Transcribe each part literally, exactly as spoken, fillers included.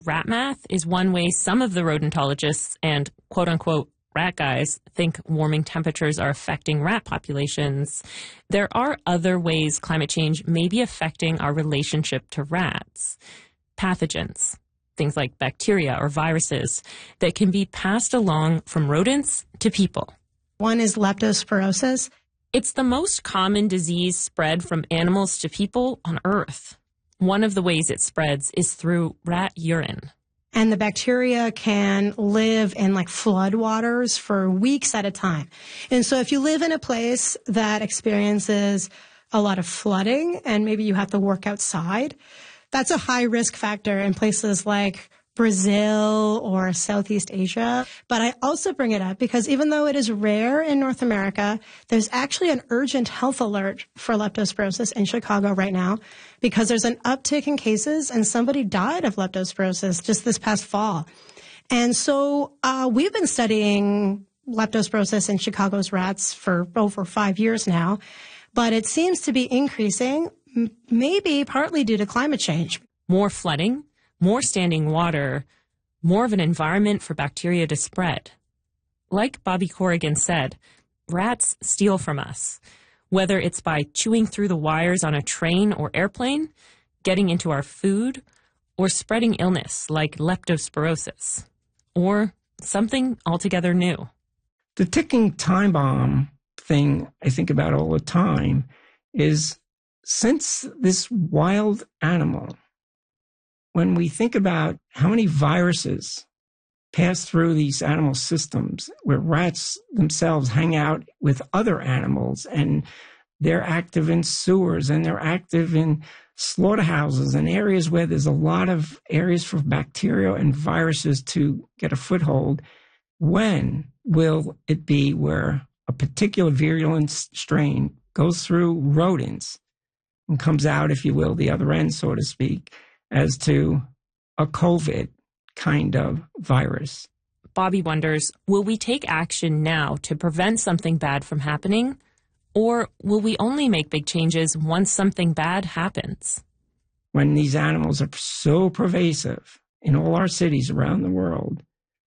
Rat math is one way some of the rodentologists and quote-unquote rat guys think warming temperatures are affecting rat populations. There are other ways climate change may be affecting our relationship to rats. Pathogens, things like bacteria or viruses, that can be passed along from rodents to people. One is leptospirosis. It's the most common disease spread from animals to people on Earth. One of the ways it spreads is through rat urine. And the bacteria can live in like flood waters for weeks at a time. And so if you live in a place that experiences a lot of flooding and maybe you have to work outside, that's a high risk factor in places like Brazil or Southeast Asia. But I also bring it up because even though it is rare in North America, there's actually an urgent health alert for leptospirosis in Chicago right now because there's an uptick in cases and somebody died of leptospirosis just this past fall. And so uh, we've been studying leptospirosis in Chicago's rats for over five years now, but it seems to be increasing, m- maybe partly due to climate change. More flooding, more standing water, more of an environment for bacteria to spread. Like Bobby Corrigan said, rats steal from us, whether it's by chewing through the wires on a train or airplane, getting into our food, or spreading illness like leptospirosis, or something altogether new. The ticking time bomb thing I think about all the time is since this wild animal, when we think about how many viruses pass through these animal systems where rats themselves hang out with other animals and they're active in sewers and they're active in slaughterhouses and areas where there's a lot of areas for bacteria and viruses to get a foothold, when will it be where a particular virulent strain goes through rodents and comes out, if you will, the other end, so to speak, as to a COVID kind of virus? Bobby wonders, will we take action now to prevent something bad from happening? Or will we only make big changes once something bad happens? When these animals are so pervasive in all our cities around the world,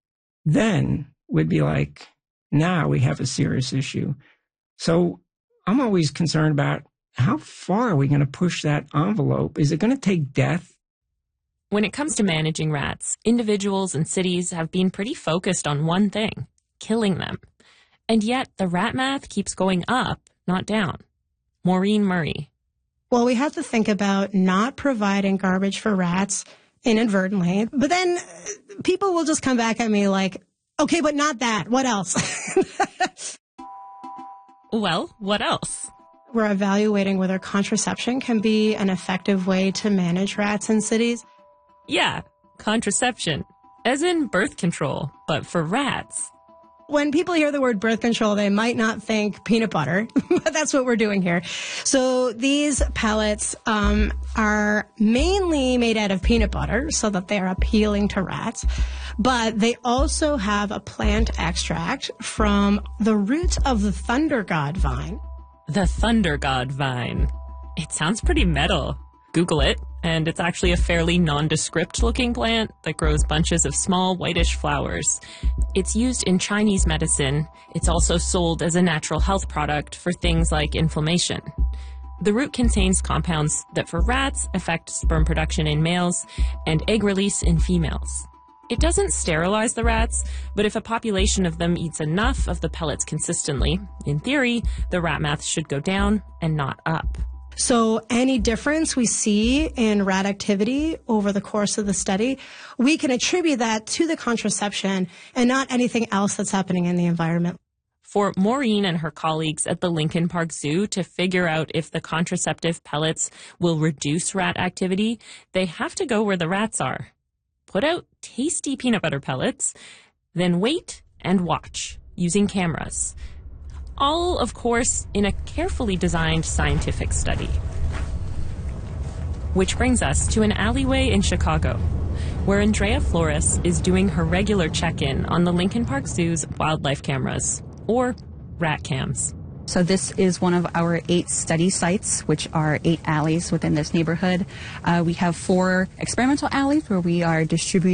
then we'd be like, now we have a serious issue. So I'm always concerned about how far are we going to push that envelope? Is it going to take death? When it comes to managing rats, individuals and cities have been pretty focused on one thing, killing them. And yet the rat math keeps going up, not down. Maureen Murray. Well, we have to think about not providing garbage for rats inadvertently, but then people will just come back at me like, okay, but not that. What else? Well, what else? We're evaluating whether contraception can be an effective way to manage rats in cities. Yeah, contraception, as in birth control, but for rats. When people hear the word birth control, they might not think peanut butter, but that's what we're doing here. So these pellets um, are mainly made out of peanut butter so that they are appealing to rats, but they also have a plant extract from the root of the thunder god vine. The thunder god vine. It sounds pretty metal. Google it, and it's actually a fairly nondescript looking plant that grows bunches of small whitish flowers. It's used in Chinese medicine. It's also sold as a natural health product for things like inflammation. The root contains compounds that for rats affect sperm production in males and egg release in females. It doesn't sterilize the rats, but if a population of them eats enough of the pellets consistently, in theory, the rat math should go down and not up. So any difference we see in rat activity over the course of the study, we can attribute that to the contraception and not anything else that's happening in the environment. For Maureen and her colleagues at the Lincoln Park Zoo to figure out if the contraceptive pellets will reduce rat activity, they have to go where the rats are. Put out tasty peanut butter pellets, then wait and watch using cameras. All, of course, in a carefully designed scientific study. Which brings us to an alleyway in Chicago, where Andrea Flores is doing her regular check-in on the Lincoln Park Zoo's wildlife cameras, or rat cams. So this is one of our eight study sites, which are eight alleys within this neighborhood. Uh, we have four experimental alleys where we are distributing